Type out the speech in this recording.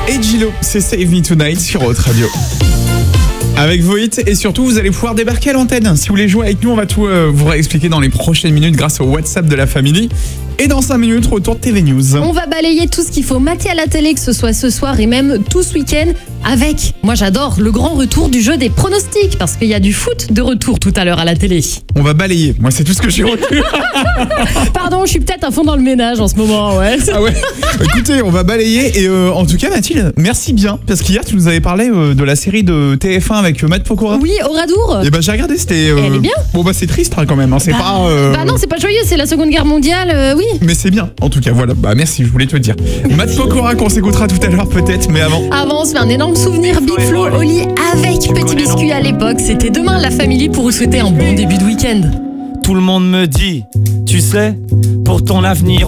et Gillo, c'est Save Me Tonight sur Haute Radio. Avec vos hits et surtout vous allez pouvoir débarquer à l'antenne. Si vous voulez jouer avec nous, on va tout vous réexpliquer dans les prochaines minutes grâce au WhatsApp de la famille. Et dans 5 minutes, retour de TV News. On va balayer tout ce qu'il faut mater à la télé, que ce soit ce soir et même tout ce week-end, avec, moi j'adore, le grand retour du jeu des pronostics, parce qu'il y a du foot de retour tout à l'heure à la télé. On va balayer, moi c'est tout ce que j'ai retenu. Pardon, je suis peut-être à fond dans le ménage en ce moment, ouais. Ah ouais. Écoutez, on va balayer et en tout cas Mathilde, merci bien, parce qu'hier tu nous avais parlé de la série de TF1 avec Matt Pokora. Oui, Oradour. Et j'ai regardé, c'était... Elle est bien. Bon c'est triste quand même, hein. C'est pas... Bah non, c'est pas joyeux, c'est la Seconde Guerre mondiale, oui. Mais c'est bien, en tout cas, voilà. Merci, je voulais te dire. Matt Pokora qu'on s'écoutera tout à l'heure peut-être, mais avant... Avant, on se fait un énorme souvenir Big Flo au lit avec Petit Biscuit à l'époque. C'était demain la famille pour vous souhaiter un bon début de week-end. Tout le monde me dit, tu sais, pour ton avenir